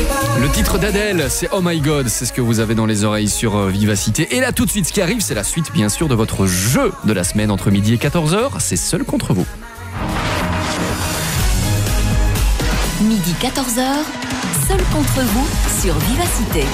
Le titre d'Adèle, c'est Oh My God, c'est ce que vous avez dans les oreilles sur Vivacité. Et là tout de suite, ce qui arrive, c'est la suite bien sûr de votre jeu de la semaine entre midi et 14h, c'est Seul contre vous. Midi 14h, Seul contre vous sur Vivacité.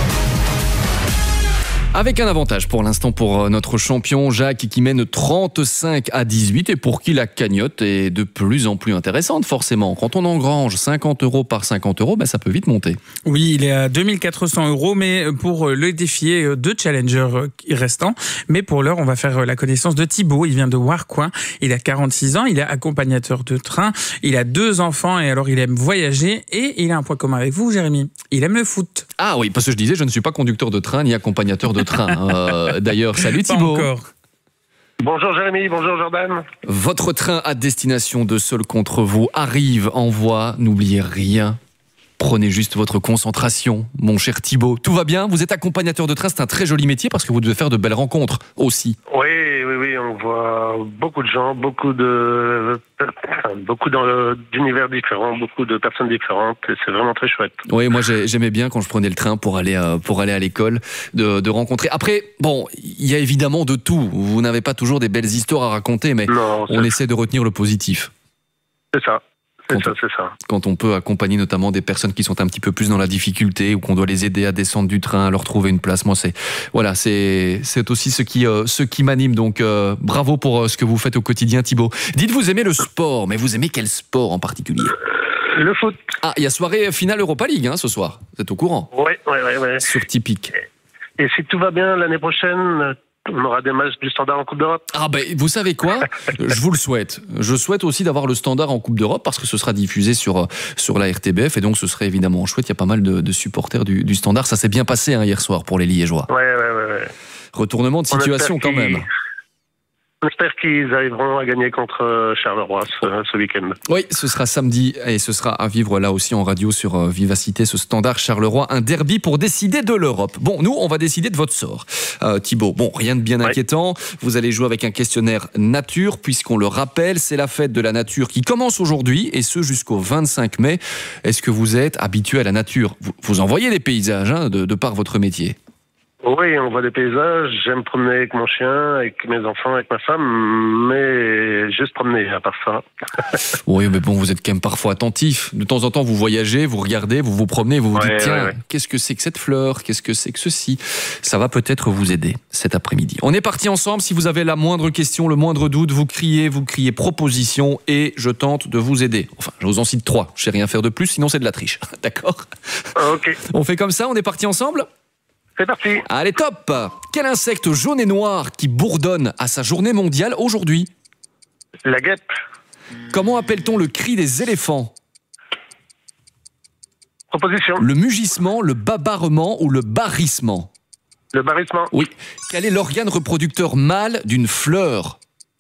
Avec un avantage pour l'instant pour notre champion Jacques qui mène 35-18 et pour qui la cagnotte est de plus en plus intéressante forcément. Quand on engrange 50 € par 50 €, ça peut vite monter. Oui, il est à 2400 €, mais pour le défier, 2 challengers restants. Mais pour l'heure, on va faire la connaissance de Thibaut. Il vient de Warcoing. Il a 46 ans. Il est accompagnateur de train. Il a 2 enfants et alors il aime voyager. Et il a un point commun avec vous, Jérémy. Il aime le foot. Ah oui, parce que je disais, je ne suis pas conducteur de train ni accompagnateur de train. D'ailleurs, salut Thibaut. Pas encore. Bonjour Jérémy, bonjour Jordan. Votre train à destination de Seul contre vous arrive en voie. N'oubliez rien. Prenez juste votre concentration, mon cher Thibaut. Tout va bien? Vous êtes accompagnateur de train, c'est un très joli métier parce que vous devez faire de belles rencontres aussi. Oui, on voit beaucoup de gens, beaucoup d'univers différents, beaucoup de personnes différentes et c'est vraiment très chouette. Oui, moi j'aimais bien quand je prenais le train pour aller à l'école, de rencontrer. Après, bon, il y a évidemment de tout. Vous n'avez pas toujours des belles histoires à raconter, mais non, on essaie de retenir le positif. C'est ça. C'est ça. Quand on peut accompagner notamment des personnes qui sont un petit peu plus dans la difficulté ou qu'on doit les aider à descendre du train, à leur trouver une place. Moi, c'est aussi ce qui m'anime. Donc, bravo pour ce que vous faites au quotidien, Thibaut. Dites, vous aimez le sport, mais vous aimez quel sport en particulier? Le foot. Ah, il y a soirée finale Europa League ce soir. Vous êtes au courant? Oui. Sur Typique. Et si tout va bien, l'année prochaine, on aura des matchs du Standard en Coupe d'Europe. Ah vous savez quoi? Je vous le souhaite. Je souhaite aussi d'avoir le Standard en Coupe d'Europe parce que ce sera diffusé sur la RTBF et donc ce serait évidemment chouette. Il y a pas mal de supporters du Standard. Ça s'est bien passé hier soir pour les Liégeois. Ouais. Retournement de situation quand même. On espère qu'ils arriveront à gagner contre Charleroi ce week-end. Oui, ce sera samedi et ce sera à vivre là aussi en radio sur Vivacité, ce Standard Charleroi, un derby pour décider de l'Europe. Bon, nous, on va décider de votre sort. Thibaut, bon, rien de bien inquiétant. Vous allez jouer avec un questionnaire nature, puisqu'on le rappelle, c'est la fête de la nature qui commence aujourd'hui et ce jusqu'au 25 mai. Est-ce que vous êtes habitué à la nature? Vous en voyez des paysages de par votre métier? Oui, on voit des paysages. J'aime promener avec mon chien, avec mes enfants, avec ma femme, mais juste promener, à part ça. Oui, mais bon, vous êtes quand même parfois attentif. De temps en temps, vous voyagez, vous regardez, vous vous promenez, vous vous dites, tiens, qu'est-ce que c'est que cette fleur? Qu'est-ce que c'est que ceci? Ça va peut-être vous aider cet après-midi. On est parti ensemble. Si vous avez la moindre question, le moindre doute, vous criez proposition et je tente de vous aider. Enfin, je vous en cite 3. Je sais rien faire de plus, sinon c'est de la triche. D'accord? Ok. On fait comme ça, on est parti ensemble? C'est parti. Allez, top! Quel insecte jaune et noir qui bourdonne à sa journée mondiale aujourd'hui? La guêpe. Comment appelle-t-on le cri des éléphants? Proposition. Le mugissement, le babarrement ou le barrissement? Le barrissement. Oui. Quel est l'organe reproducteur mâle d'une fleur?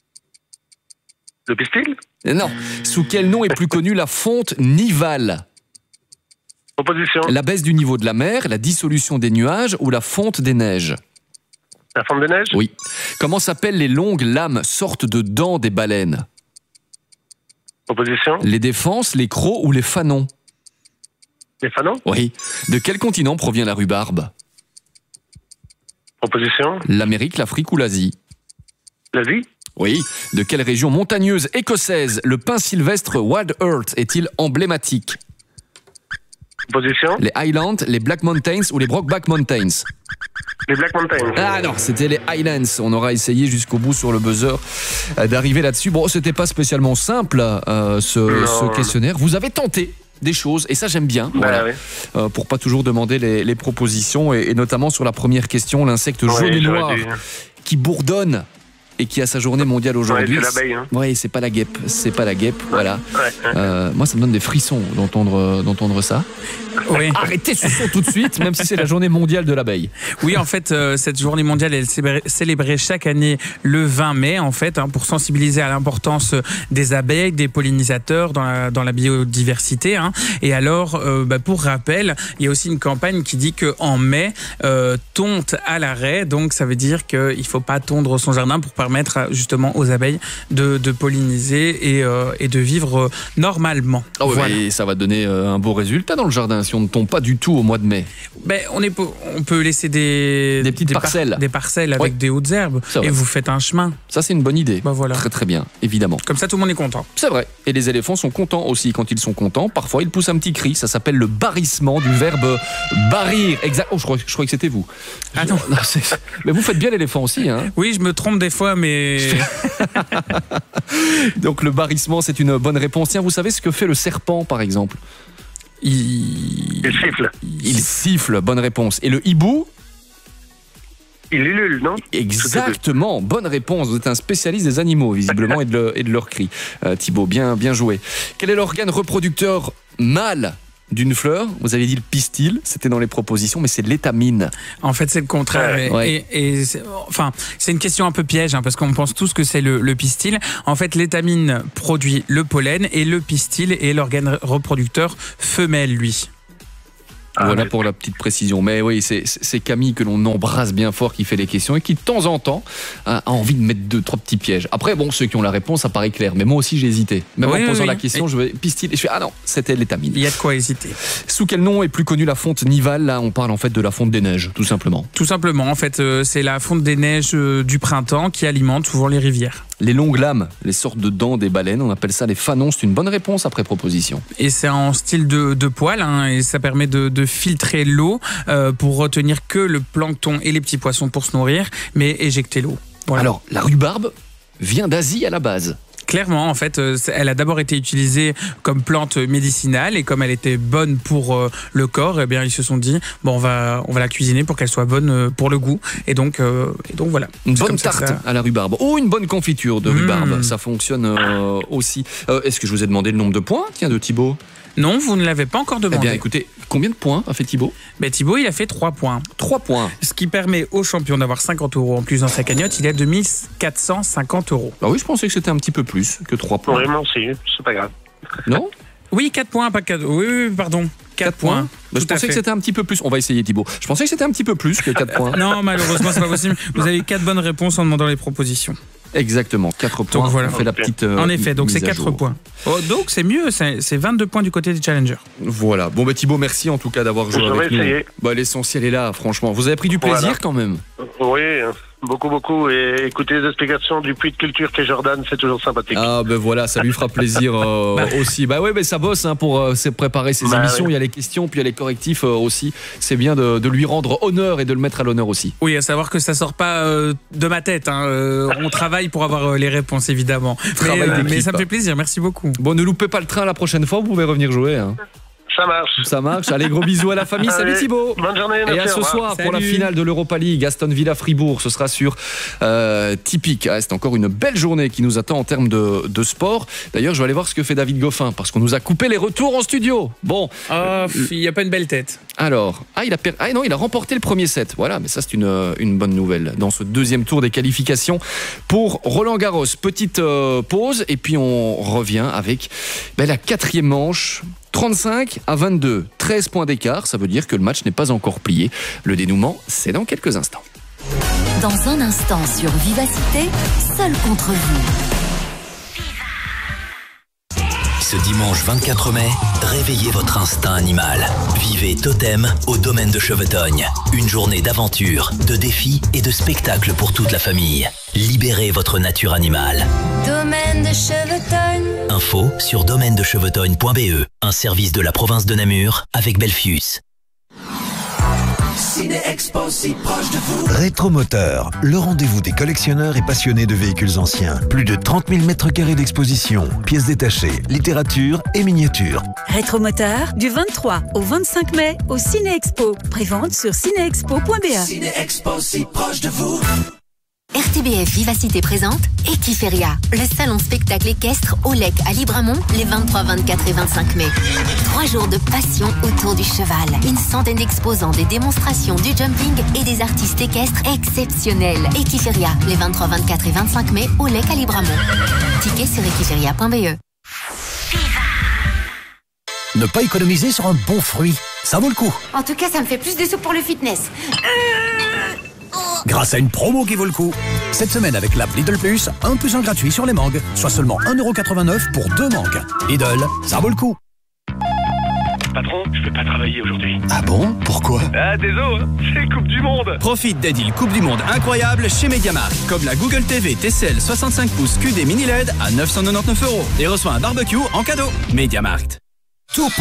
Le pistil. Non. Sous quel nom est plus connue la fonte nivale? Proposition. La baisse du niveau de la mer, la dissolution des nuages ou la fonte des neiges? La fonte des neiges. Oui. Comment s'appellent les longues lames, sortes de dents des baleines? Proposition. Les défenses, les crocs ou les fanons? Les fanons. Oui. De quel continent provient la rhubarbe? Proposition. L'Amérique, l'Afrique ou l'Asie? L'Asie. Oui. De quelle région montagneuse écossaise le pin sylvestre Wild Earth est-il emblématique? Proposition. Les Highlands, les Black Mountains ou les Brokeback Mountains? Les Black Mountains. Ah non, c'était les Highlands. On aura essayé jusqu'au bout sur le buzzer d'arriver là-dessus. Bon, c'était pas spécialement simple ce questionnaire. Vous avez tenté des choses et ça j'aime bien. Voilà. Pour pas toujours demander les propositions et notamment sur la première question, l'insecte jaune et noir qui bourdonne et qui a sa journée mondiale aujourd'hui. Ouais, c'est l'abeille. Oui, c'est pas la guêpe. C'est pas la guêpe, voilà. Ouais. Moi, ça me donne des frissons d'entendre ça. Oui. Arrêtez ce son tout de suite, même si c'est la journée mondiale de l'abeille. Oui, en fait, cette journée mondiale, elle est célébrée chaque année le 20 mai, en fait, pour sensibiliser à l'importance des abeilles, des pollinisateurs dans la biodiversité. Et alors, pour rappel, il y a aussi une campagne qui dit qu'en mai, tonte à l'arrêt. Donc, ça veut dire qu'il ne faut pas tondre son jardin pour permettre justement aux abeilles de polliniser et de vivre normalement. Ah ouais, voilà. et ça va donner un beau résultat dans le jardin si on ne tombe pas du tout au mois de mai? On peut laisser des petites parcelles. Des parcelles avec des hautes herbes. Et vous faites un chemin. Ça, c'est une bonne idée. Voilà. Très très bien, évidemment. Comme ça, tout le monde est content. C'est vrai. Et les éléphants sont contents aussi. Quand ils sont contents, parfois ils poussent un petit cri. Ça s'appelle le barrissement, du verbe barrir. Exact. Oh, je croyais que c'était vous. Ah non. Mais vous faites bien l'éléphant aussi, hein? Oui, je me trompe des fois, mais... Donc le barrissement, c'est une bonne réponse. Tiens, vous savez ce que fait le serpent, par exemple? Il siffle. Il siffle, bonne réponse. Et le hibou? Il ulule, non? Exactement, bonne réponse. Vous êtes un spécialiste des animaux, visiblement, et de leurs cris. Thibaut, bien joué. Quel est l'organe reproducteur mâle d'une fleur? Vous avez dit le pistil, c'était dans les propositions, mais c'est l'étamine. En fait, c'est le contraire. Ouais. Et c'est une question un peu piège, parce qu'on pense tous que c'est le pistil. En fait, l'étamine produit le pollen et le pistil est l'organe reproducteur femelle, lui. Voilà pour la petite précision. Mais oui, c'est Camille que l'on embrasse bien fort qui fait les questions et qui de temps en temps a envie de mettre 2-3 petits pièges. Après, bon, ceux qui ont la réponse, ça paraît clair. Mais moi aussi, j'ai hésité. Même en posant la question, je vais pistil et je fais ah non, c'était l'étamine. Il y a de quoi hésiter. Sous quel nom est plus connue la fonte Nival? Là, on parle en fait de la fonte des neiges, tout simplement. Tout simplement, en fait, c'est la fonte des neiges du printemps qui alimente souvent les rivières. Les longues lames, les sortes de dents des baleines, on appelle ça les fanons. C'est une bonne réponse après proposition. Et c'est en style de poil, et ça permet de filtrer l'eau pour retenir que le plancton et les petits poissons pour se nourrir, mais éjecter l'eau. Voilà. Alors, la rhubarbe vient d'Asie à la base. Clairement, en fait, elle a d'abord été utilisée comme plante médicinale et comme elle était bonne pour le corps, eh bien ils se sont dit bon, on va la cuisiner pour qu'elle soit bonne pour le goût. Et donc voilà. Une bonne tarte à la rhubarbe. Oh, une bonne confiture de rhubarbe. Ça fonctionne aussi. Est-ce que je vous ai demandé le nombre de points, tiens, de Thibaut? Non, vous ne l'avez pas encore demandé. Eh bien, écoutez, combien de points a fait Thibaut? Thibaut, il a fait 3 points. 3 points. Ce qui permet au champion d'avoir 50 € en plus dans sa cagnotte. Il a 2450 €. Ah oui, je pensais que c'était un petit peu plus que 3 points. Vraiment, si, c'est pas grave. Non? Oui, 4 points, pas 4. Oui, pardon. 4 points. Je pensais que c'était un petit peu plus. On va essayer, Thibaut. Je pensais que c'était un petit peu plus que 4 points. Non, malheureusement, c'est pas possible. Vous avez 4 bonnes réponses en demandant les propositions. Exactement, 4 points. Donc voilà. On fait la petite. En effet, donc c'est 4 points. Oh, donc c'est mieux, c'est 22 points du côté des challengers. Voilà. Bon, Thibaut, merci en tout cas d'avoir joué avec nous. L'essentiel est là, franchement. Vous avez pris du plaisir quand même? Oui, beaucoup. Et écouter les explications du puits de culture qu'est Jordan, c'est toujours sympathique. Ah, voilà, ça lui fera plaisir aussi. Oui, ça bosse pour préparer ses émissions. Oui. Il y a les questions, puis il y a les correctifs aussi. C'est bien de lui rendre honneur et de le mettre à l'honneur aussi. Oui, à savoir que ça sort pas de ma tête. On travaille pour avoir les réponses, évidemment. Mais ça me fait plaisir, merci beaucoup. Bon, ne loupez pas le train la prochaine fois, vous pouvez revenir jouer. Ça marche. Allez, gros bisous à la famille. Salut Thibaut. Bonne journée. Et à ce soir pour la finale de l'Europa League, Aston Villa Fribourg. Ce sera sur Typique. C'est encore une belle journée qui nous attend en termes de sport. D'ailleurs, je vais aller voir ce que fait David Goffin parce qu'on nous a coupé les retours en studio. Bon. Il n'y a pas une belle tête. Alors, il a remporté le premier set. Voilà, mais ça c'est une bonne nouvelle. Dans ce deuxième tour des qualifications pour Roland Garros. Petite pause et puis on revient avec la 4e manche. 35-22, 13 points d'écart, ça veut dire que le match n'est pas encore plié. Le dénouement, c'est dans quelques instants. Dans un instant sur Vivacité, seul contre vous. Ce dimanche 24 mai, réveillez votre instinct animal. Vivez Totem au domaine de Chevetogne. Une journée d'aventure, de défis et de spectacles pour toute la famille. Libérez votre nature animale. Domaine de Chevetogne. Info sur domaine-de-chevetogne.be, un service de la province de Namur avec Belfius. Ciné-Expo si proche de vous. Rétromoteur, le rendez-vous des collectionneurs et passionnés de véhicules anciens. Plus de 30 000 mètres carrés d'exposition, pièces détachées, littérature et miniatures. Rétromoteur, du 23 au 25 mai au Ciné-Expo. Prévente sur cinéexpo.be. Ciné-Expo si proche de vous. RTBF Vivacité présente Equiferia, le salon spectacle équestre au Lec à Libramont les 23, 24 et 25 mai. 3 jours de passion autour du cheval. Une centaine d'exposants, des démonstrations, du jumping et des artistes équestres exceptionnels. Equiferia, les 23, 24 et 25 mai au Lec à Libramont. Tickets sur equiferia.be. Ne pas économiser sur un bon fruit, ça vaut le coup. En tout cas, ça me fait plus de sous pour le fitness. Grâce à une promo qui vaut le coup. Cette semaine avec l'app Lidl Plus, 1 + 1 gratuit sur les mangues, soit seulement 1,89 € pour 2 mangues. Lidl, ça vaut le coup. Patron, je peux pas travailler aujourd'hui. Ah bon? Pourquoi? Ah, désolé, c'est Coupe du Monde. Profite des deals Coupe du Monde incroyables chez MediaMarkt. Comme la Google TV TCL 65 pouces QD mini LED à 999 € et reçois un barbecue en cadeau. MediaMarkt. Tout